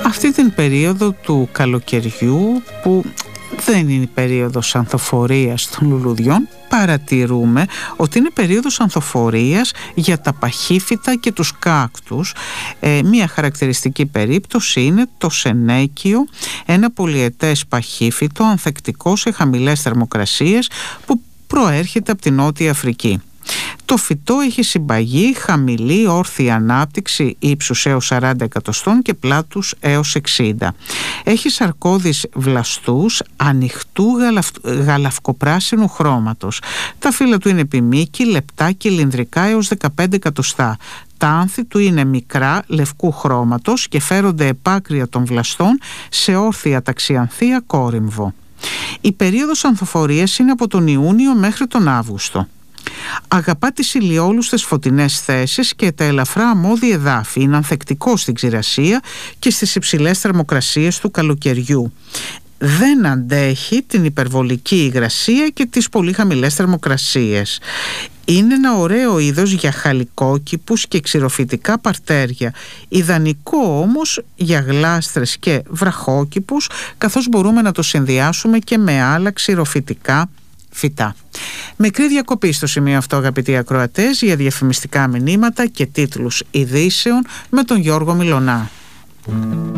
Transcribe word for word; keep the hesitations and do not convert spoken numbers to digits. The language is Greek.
Αυτή την περίοδο του καλοκαιριού, που δεν είναι η περίοδος ανθοφορίας των λουλουδιών, παρατηρούμε ότι είναι περίοδος ανθοφορίας για τα παχύφυτα και τους κάκτους. Ε, μία χαρακτηριστική περίπτωση είναι το σενέκιο, ένα πολυετές παχύφυτο ανθεκτικό σε χαμηλές θερμοκρασίες που προέρχεται από την Νότια Αφρική. Το φυτό έχει συμπαγή, χαμηλή όρθια ανάπτυξη ύψους έως σαράντα εκατοστών και πλάτους έως εξήντα. Έχει σαρκώδεις βλαστούς ανοιχτού γαλαφ... γαλαυκοπράσινου χρώματος. Τα φύλλα του είναι επιμήκη, λεπτά και λινδρικά έως δεκαπέντε εκατοστά. Τα άνθη του είναι μικρά, λευκού χρώματος και φέρονται επάκρια των βλαστών σε όρθια ταξιανθία κόρυμβο. Η περίοδος ανθοφορίας είναι από τον Ιούνιο μέχρι τον Αύγουστο. Αγαπά τις ηλιόλουστες φωτεινές θέσεις και τα ελαφρά αμμώδη εδάφη. Είναι ανθεκτικό στην ξηρασία και στις υψηλές θερμοκρασίες του καλοκαιριού. Δεν αντέχει την υπερβολική υγρασία και τις πολύ χαμηλές θερμοκρασίες. Είναι ένα ωραίο είδος για χαλικόκηπους και ξηροφυτικά παρτέρια. Ιδανικό όμως για γλάστρες και βραχόκηπους, καθώς μπορούμε να το συνδυάσουμε και με άλλα ξηροφυτικά φυτά. Μικρή διακοπή στο σημείο αυτό, αγαπητοί ακροατές, για διαφημιστικά μηνύματα και τίτλους ειδήσεων με τον Γιώργο Μιλωνά.